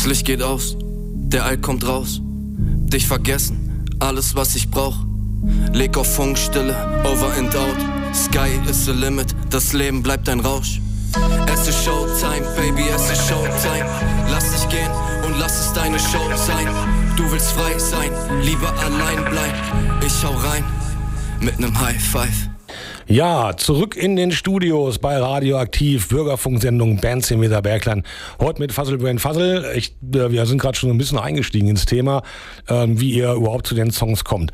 Licht geht aus, der Alk kommt raus. Dich vergessen, alles was ich brauch. Leg auf Funkstille, over and out. Sky is the limit, das Leben bleibt ein Rausch. Es ist Showtime, Baby, es ist Showtime. Lass dich gehen und lass es deine Show sein. Du willst frei sein, lieber allein bleiben. Ich hau rein mit nem High Five. Ja, zurück in den Studios bei Radioaktiv, Bürgerfunksendung Bands in Weserbergland. Heute mit Fuzzle Brain Fuzzle. Wir sind gerade schon ein bisschen eingestiegen ins Thema, wie ihr überhaupt zu den Songs kommt.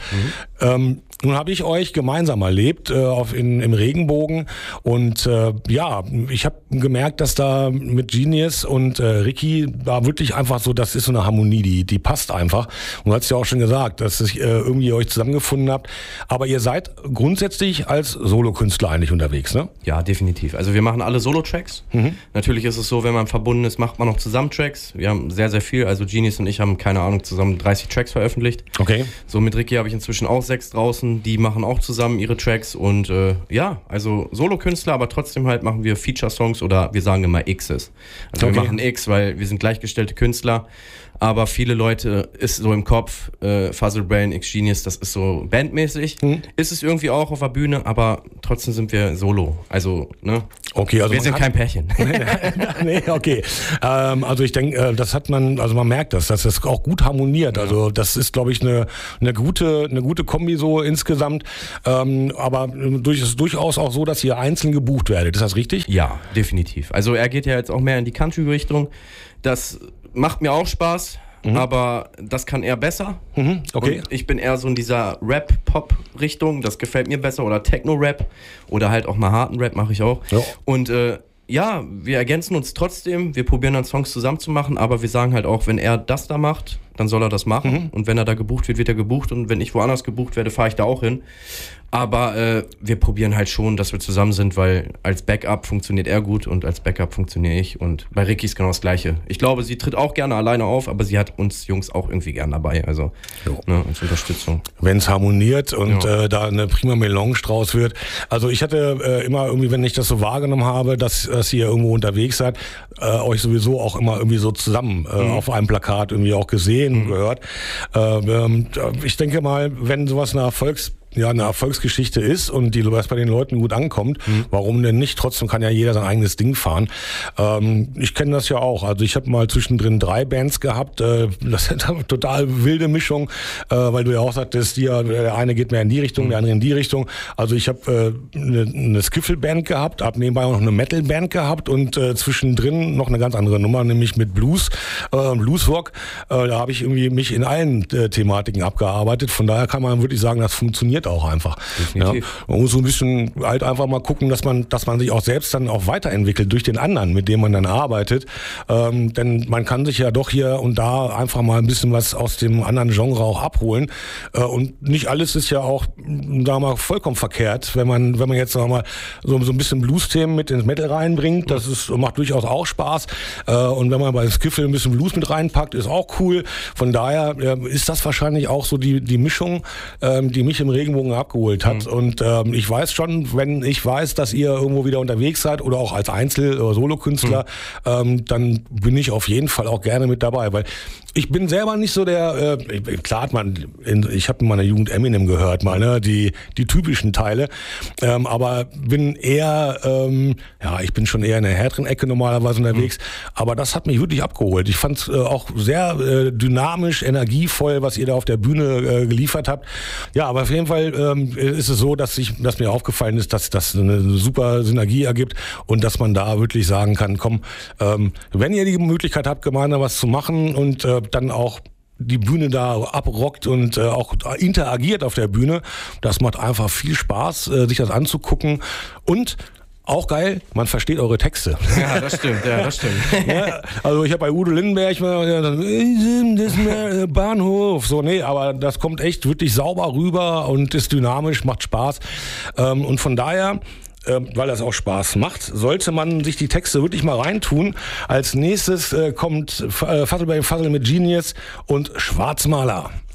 Nun habe ich euch gemeinsam erlebt im Regenbogen und ich habe gemerkt, dass da mit Genius und Ricky da wirklich einfach so, das ist so eine Harmonie, die passt einfach. Und du hast ja auch schon gesagt, dass ihr irgendwie euch zusammengefunden habt. Aber ihr seid grundsätzlich als Solokünstler eigentlich unterwegs, ne? Ja, definitiv. Also wir machen alle Solo-Tracks. Natürlich ist es so, wenn man verbunden ist, macht man auch zusammen Tracks. Wir haben sehr, sehr viel. Also Genius und ich haben, keine Ahnung, zusammen 30 Tracks veröffentlicht. Okay. So mit Ricky habe ich inzwischen auch 6 draußen. Die machen auch zusammen ihre Tracks und also Solokünstler, aber trotzdem halt machen wir Feature-Songs oder wir sagen immer X's. Also wir machen X, weil wir sind gleichgestellte Künstler. Aber viele Leute ist so im Kopf, Fuzzle Brain, X Genius, das ist so bandmäßig. Ist es irgendwie auch auf der Bühne, aber trotzdem sind wir solo. Also, ne? Okay, also wir sind kein Pärchen. Nee, okay. Also ich denke, man merkt dass das auch gut harmoniert. Ja. Also das ist, glaube ich, eine gute Kombi so insgesamt. Aber es ist durchaus auch so, dass ihr einzeln gebucht werdet. Ist das richtig? Ja, definitiv. Also er geht ja jetzt auch mehr in die Country-Richtung. Das macht mir auch Spaß, aber das kann er besser. Okay. Und ich bin eher so in dieser Rap-Pop-Richtung, das gefällt mir besser. Oder Techno-Rap oder halt auch mal harten Rap mache ich auch. Ja. Und wir ergänzen uns trotzdem, wir probieren dann Songs zusammen zu machen, aber wir sagen halt auch, wenn er das da macht, dann soll er das machen. Und wenn er da gebucht wird, wird er gebucht. Und wenn ich woanders gebucht werde, fahre ich da auch hin. Aber wir probieren halt schon, dass wir zusammen sind, weil als Backup funktioniert er gut und als Backup funktioniere ich. Und bei Ricky ist genau das Gleiche. Ich glaube, sie tritt auch gerne alleine auf, aber sie hat uns Jungs auch irgendwie gern dabei. Also als Unterstützung. Wenn es harmoniert und da eine prima Melange draus wird. Also ich hatte immer irgendwie, wenn ich das so wahrgenommen habe, dass ihr irgendwo unterwegs seid, euch sowieso auch immer irgendwie so zusammen auf einem Plakat irgendwie auch gesehen und gehört. Ich denke mal, wenn sowas eine Erfolgsgeschichte ist und was bei den Leuten gut ankommt, warum denn nicht? Trotzdem kann ja jeder sein eigenes Ding fahren. Ich kenne das ja auch. Also ich habe mal zwischendrin 3 Bands gehabt. Das ist eine total wilde Mischung, weil du ja auch sagtest, der eine geht mehr in die Richtung, der andere in die Richtung. Also ich habe eine Skiffle-Band gehabt, habe nebenbei auch noch eine Metal-Band gehabt und zwischendrin noch eine ganz andere Nummer, nämlich mit Bluesrock. Da habe ich irgendwie mich in allen Thematiken abgearbeitet. Von daher kann man wirklich sagen, das funktioniert auch einfach. Ja, man muss so ein bisschen halt einfach mal gucken, dass man sich auch selbst dann auch weiterentwickelt durch den anderen, mit dem man dann arbeitet. Denn man kann sich ja doch hier und da einfach mal ein bisschen was aus dem anderen Genre auch abholen. Und nicht alles ist ja auch, da mal vollkommen verkehrt, wenn man jetzt sagen wir mal so ein bisschen Blues-Themen mit ins Metal reinbringt. Das macht durchaus auch Spaß. Und wenn man bei Skiffle ein bisschen Blues mit reinpackt, ist auch cool. Von daher ist das wahrscheinlich auch so die Mischung, die mich im Regenbogen abgeholt hat. Und ich weiß schon, wenn ich weiß, dass ihr irgendwo wieder unterwegs seid oder auch als Einzel- oder Solokünstler, dann bin ich auf jeden Fall auch gerne mit dabei, weil ich bin selber nicht so der, klar hat ich habe in meiner Jugend Eminem gehört mal, ne, die typischen Teile, aber bin eher, ich bin schon eher in der härteren Ecke normalerweise unterwegs, aber das hat mich wirklich abgeholt. Ich fand es auch sehr dynamisch, energievoll, was ihr da auf der Bühne geliefert habt. Ja, aber auf jeden Fall ist es so, dass mir aufgefallen ist, dass das eine super Synergie ergibt und dass man da wirklich sagen kann, komm, wenn ihr die Möglichkeit habt, gemeinsam was zu machen und dann auch die Bühne da abrockt und auch interagiert auf der Bühne, das macht einfach viel Spaß, sich das anzugucken und auch geil, man versteht eure Texte. Ja, das stimmt. Ja, also ich habe bei Udo Lindenberg mal Bahnhof, aber das kommt echt wirklich sauber rüber und ist dynamisch, macht Spaß. Und von daher, weil das auch Spaß macht, sollte man sich die Texte wirklich mal reintun. Als nächstes kommt Fuzzle Brain Fuzzle mit Genius und Schwarzmaler.